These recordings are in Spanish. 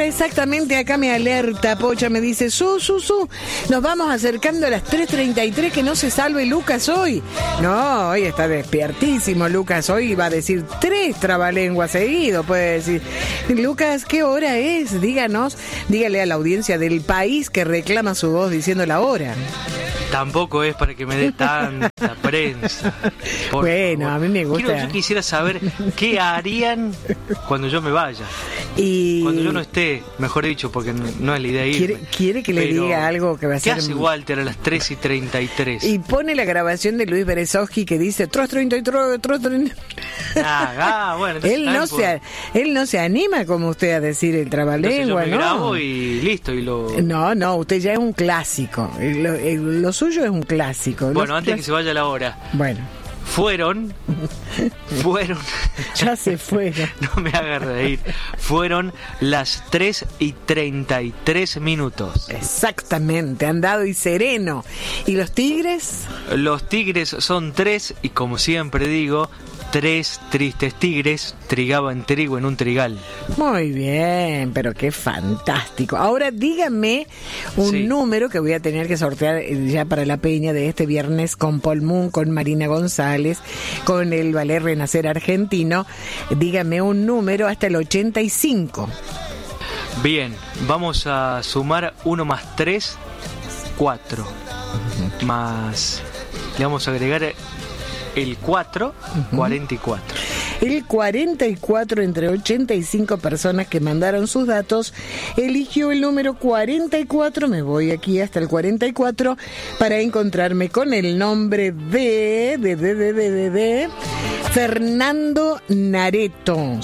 hora exactamente, acá me alerta Pocha, me dice, nos vamos acercando a las 3:33, que no se salve Lucas hoy. No, hoy está despiertísimo Lucas, hoy va a decir 3 trabalenguas seguidos, puede decir. Lucas, ¿qué hora es? Díganos, dígale a la audiencia del país que reclama su voz diciendo la hora. Tampoco es para que me dé tanta prensa. Bueno, favor. A mí me gusta. Yo quisiera saber qué harían cuando yo me vaya. Y cuando yo no esté, mejor dicho, porque no es la idea irme. ¿Quiere que le diga algo que va a ser? ¿Qué hace Walter a las 3:33? Y pone la grabación de Luis Berezovsky que dice Tros 33. Bueno, él no se anima como usted a decir el trabalengua, ¿no? Yo me grabo y listo. No, usted ya es un clásico. Lo suyo es un clásico. Bueno, antes que se vaya la hora. Bueno. Fueron. Ya se fueron. No me hagas reír. Fueron las 3:33. Exactamente, andado y sereno. ¿Y los tigres? Los tigres son 3 y, como siempre digo, 3 tristes tigres trigaban trigo en un trigal. Muy bien, pero qué fantástico. Ahora dígame un número que voy a tener que sortear ya para la peña de este viernes con Paul Moon, con Marina González, con el Ballet Renacer argentino. Dígame un número hasta el 85. Bien, vamos a sumar 1 más 3, 4. Más, le vamos a agregar el 4, 44. El 44, entre 85 personas que mandaron sus datos, eligió el número 44. Me voy aquí hasta el 44 para encontrarme con el nombre de Fernando Nareto,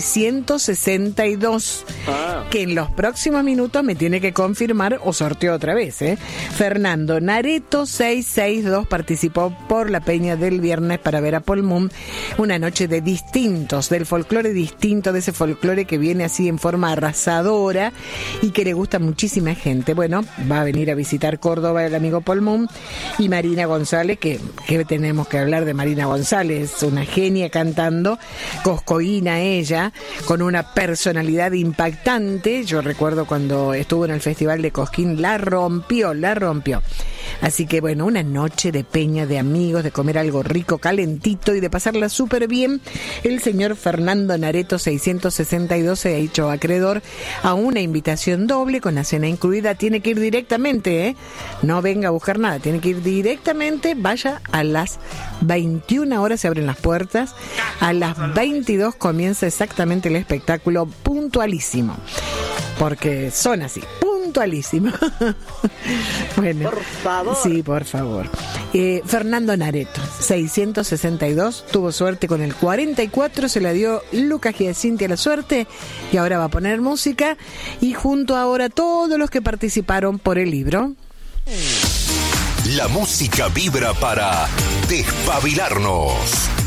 662. Que en los próximos minutos me tiene que confirmar o sorteo otra vez, Fernando Nareto, 662, participó por la peña del viernes para ver a Paul Moon, una noche de distintos, del folclore distinto, de ese folclore que viene así en forma arrasadora y que le gusta a muchísima gente. Bueno, va a venir a visitar Córdoba el amigo Paul Moon y Marina González, que tenemos que hablar de Marina González, una genia cantando, coscoína ella, con una personalidad impactante. Yo recuerdo cuando estuvo en el Festival de Cosquín, la rompió. Así que bueno, una noche de peña, de amigos, de comer algo rico, calentito y de pasarla súper bien. El señor Fernando Nareto, 662, se ha hecho acreedor a una invitación doble con la cena incluida. Tiene que ir directamente, no venga a buscar nada, tiene que ir directamente. Vaya a las 21 horas, se abren las puertas, a las 22 comienza exactamente el espectáculo, puntualísimo, porque son así, puntualísimo. Bueno, por favor. Sí, por favor. Fernando Nareto, 662, tuvo suerte con el 44, se la dio Lucas Giacinti a la suerte y ahora va a poner música y junto ahora todos los que participaron por el libro. La música vibra para despabilarnos.